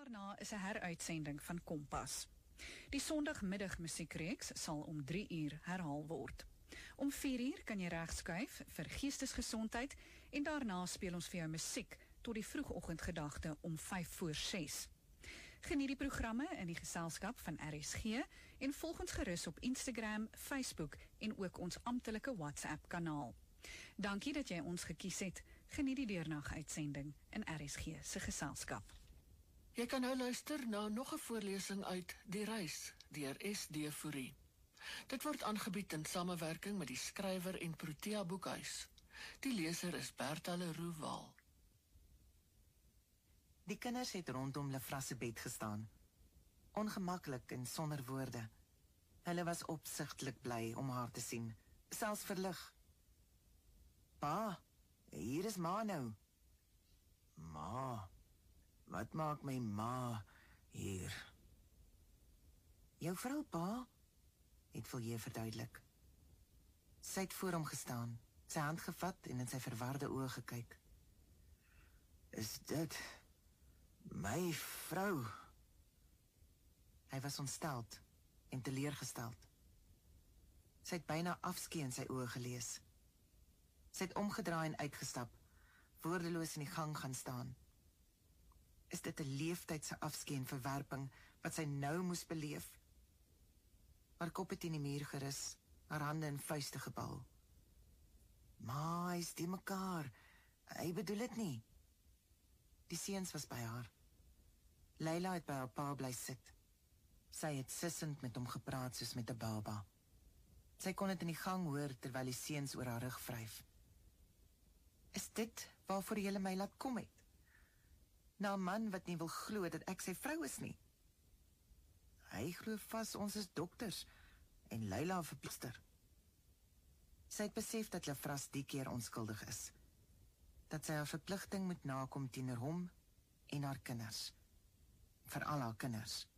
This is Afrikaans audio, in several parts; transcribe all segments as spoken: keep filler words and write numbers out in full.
daarna is 'n heruitsending van Kompas. Die Sondagmiddag musiekreeks sal om drie uur herhaal word. Om vier uur kan jy regskuif vir geestesgesondheid en daarna speel ons vir jou musiek tot die vroegoggendgedagte om vyf voor ses. Geniet die programme in die geselskap van R S G en volg ons gerus op Instagram, Facebook en ook ons amptelike WhatsApp kanaal. Dankie dat jy ons gekies het. Geniet die deernag-uitsending in R S G se geselskap. Jy kan nou luister na nog 'n voorlesing uit Die Reis deur S D Fourie. Dit word aangebied in samewerking met die skrywer en Protea Boekhuis. Die leser is Bertha Leroux Waal. Die kinders het rondom Lefras se bed gestaan. Ongemaklik en sonder woorde. Hulle was opsigtelik bly om haar te sien, selfs verlig. Pa, hier is ma nou. Ma, wat maak my ma hier? Jou vrou, pa, het Vilje verduidelik. Sy het voor hom gestaan, sy hand gevat en in sy verwarde oë gekyk. Is dit my vrou? Hy was ontsteld en teleurgesteld. Sy het byna afskeid in sy oë gelees. Sy het omgedraai en uitgestap, woordeloos in die gang gaan staan. Is dit 'n leeftydse afskeid en verwerping wat sy nou moes beleef? Haar kop het in die muur gerus, haar hande in vuiste gebal. Ma, hy is die mekaar. Hy bedoel dit nie. Die seuns was by haar. Leila het by haar pa bly sit. Sy het sissend met hom gepraat soos met 'n baba. Sy kon dit in die gang hoor terwyl die seuns oor haar rug vryf. Is dit waarvoor julle my laat kom het? Na 'n man wat nie wil glo dat ek sy vrou is nie. Hy glo vas ons is dokters en Leila 'n verpleegster. Sy het besef dat Lefras die keer onskuldig is. Dat sy haar verpligting moet nakom teenoor hom en haar kinders. Veral haar kinders.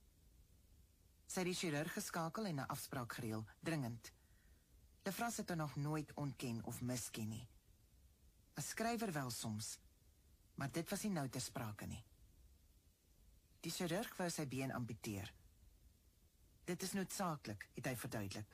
Sy het die chirurg geskakel en 'n afspraak gereël, dringend. Lefras het haar nog nooit ontken of misken nie. 'n Skrywer wel soms, maar dit was nie nou ter sprake nie. Die chirurg wou sy been amputeer. Dit is noodsaaklik, het hy verduidelik.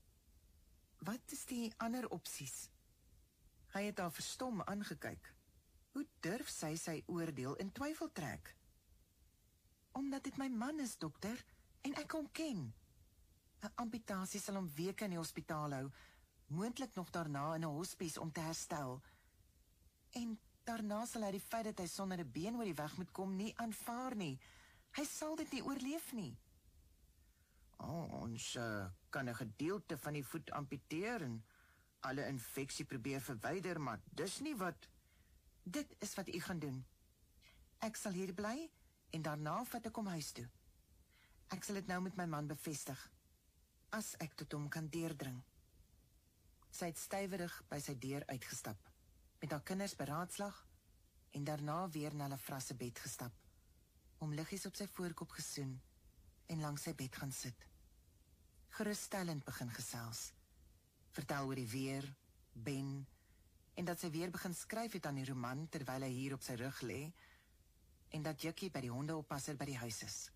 Wat is die ander opsies? Hy het haar verstom aangekyk. Hoe durf sy sy oordeel in twyfel trek? Omdat dit my man is, dokter, en ek hom ken. 'n Amputasie sal hom weke in die hospitaal hou, moontlik nog daarna in 'n hospies om te herstel. En daarna sal hy die feit dat hy sonder 'n been oor die weg moet kom nie aanvaar nie. Hy sal dit nie oorleef nie. Oh, ons uh, kan 'n gedeelte van die voet amputeer en alle infeksie probeer verwyder, maar dis nie wat... Dit is wat u gaan doen. Ek sal hier bly en daarna vat ek hom huis toe. Ek sal dit nou met my man bevestig, as ek tot hom kan deurdring. Sy het stywerig by sy deur uitgestap, met haar kinders beraadslag en daarna weer na Lefras se bed gestap, om liggies op sy voorkop gesoen en langs sy bed gaan sit. Geruststellend begin gesels, vertel oor die weer, Ben, en dat sy weer begin skryf het aan die roman terwyl hy hier op sy rug lê, en dat Jikkie by die hondeoppasser by die huis is.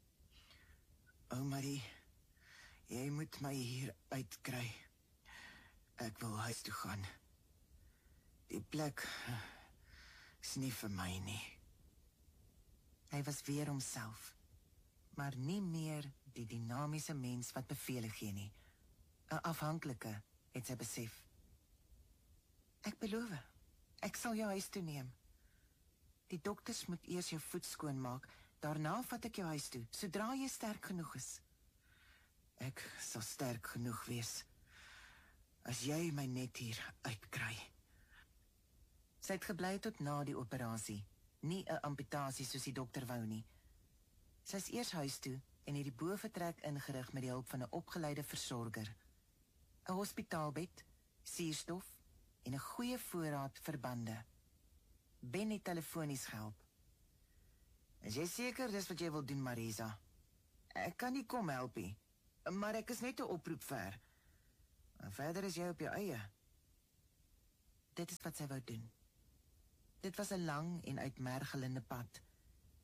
O Marie, jy moet my hier uitkry. Ek wil huis toe gaan. Die plek is nie vir my nie. Hy was weer homself, maar nie meer die dinamiese mens wat bevele gee nie. 'n Afhanklike, het sy besef. Ek beloof, ek sal jou huis toe neem. Die dokters moet eers jou voet skoon maak, daarna vat ek jou huis toe, sodra jy sterk genoeg is. Ek sal sterk genoeg wees, as jy my net hier uitkry. Sy het gebly tot na die operasie, nie 'n amputasie soos die dokter wou nie. Sy is eers huis toe en het die bovertrek ingerig met die hulp van 'n opgeleide versorger. 'n Hospitaalbed, suurstof en 'n goeie voorraad verbande. Ben het telefonies gehelp. Is jy seker dis wat jy wil doen, Marisa? Ek kan nie kom help nie, maar ek is net 'n oproep ver. En verder is jy op jou eie. Dit is wat sy wou doen. Dit was 'n lang en uitmergelende pad.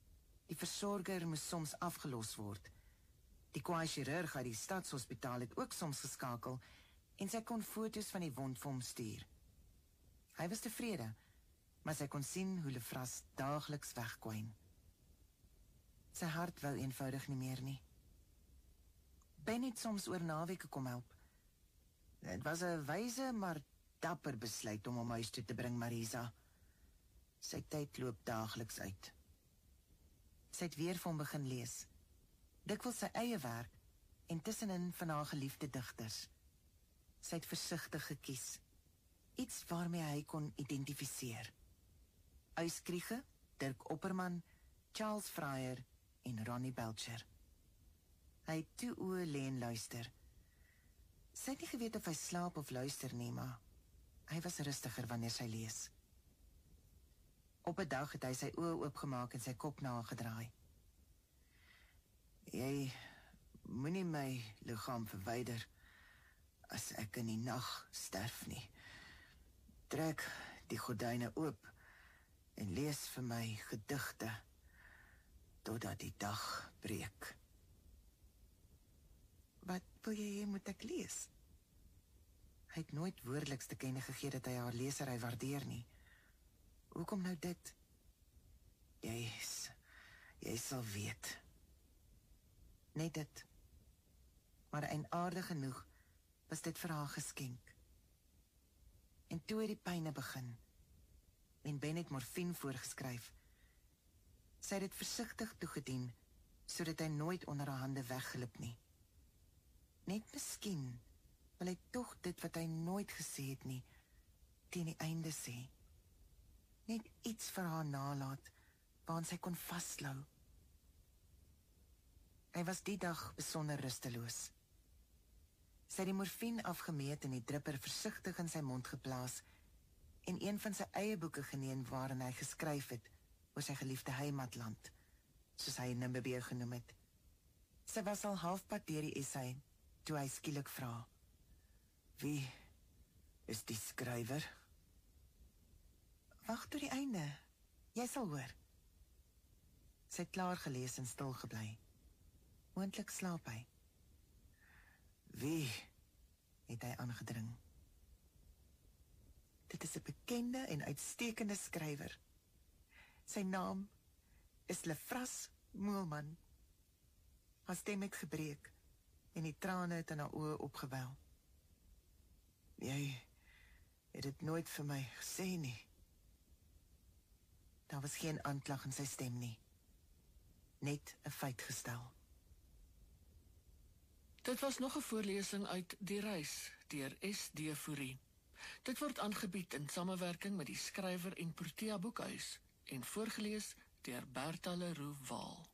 Die versorger moes soms afgelos word. Die kwaai chirurg uit die stadshospitaal het ook soms geskakel en sy kon foto's van die wond vir hom stuur. Hy was tevrede, maar sy kon sien hoe Lefras daagliks wegkwyn. Sy hart wou eenvoudig nie meer nie. Ben het soms oor naweke kom help. Het was 'n wyse, maar dapper besluit om hom huis toe te bring, Marisa. Sy tyd loop daagliks uit. Sy het weer vir hom begin lees. Dikwels sy eie werk en tussenin van haar geliefde digters. Sy het versigtig gekies. Iets waarmee hy kon identifiseer. Uyskriege, Dirk Opperman, Charles Fryer en Ronnie Belcher. Hy het toe oë lê en luister. Sy het nie geweet of hy slaap of luister nie, maar hy was rustiger wanneer sy lees. Op 'n dag het hy sy oë oopgemaak en sy kop na haar gedraai. Jy moenie my liggaam verwyder as ek in die nag sterf nie. Trek die gordyne oop en lees vir my gedigte totdat die dag breek. Wat wil jy hê moet ek lees? Hy het nooit woordeliks te kenne gegee dat hy haar lesery waardeer nie. Hoekom nou dit? Jy, jy sal weet. Net dit. Maar eienaardig genoeg was dit vir haar geskenk. En toe het die pyne begin. En Ben het morfine voorgeskryf. Sy het dit versigtig toegedien, sodat hy nooit onder haar hande wegglip nie. Net miskien wil hy tog dit wat hy nooit gesê het nie, teen die einde sê. Net iets vir haar nalaat, waaraan sy kon vastlou. Hy was die dag besonder rusteloos. Sy het die morfine afgemeet en die dripper versigtig in sy mond geplaas en een van sy eie boeke geneem waarin hy geskryf het oor sy geliefde heimatland, soos hy Namibië genoem het. Sy was al halfpad deur die essay, toe hy skielik vra, wie is die skrywer? Wag tot die einde, jy sal hoor. Sy het klaar gelees en stil gebly. Moontlik slaap hy. Wie, het hy aangedring. Dit is 'n bekende en uitstekende skrywer. Sy naam is Lefras Moelman. Haar stem het gebreek en die trane het in haar oë opgewel. Jy het dit nooit vir my gesê nie. Daar was geen aanklag in sy stem nie. Net 'n feit gestel. Dit was nog 'n voorlesing uit Die Reis deur S D Fourie. Dit word aangebied in samewerking met die Skrywer en Protea Boekhuis en voorgeles deur Bertha Leroux Waal.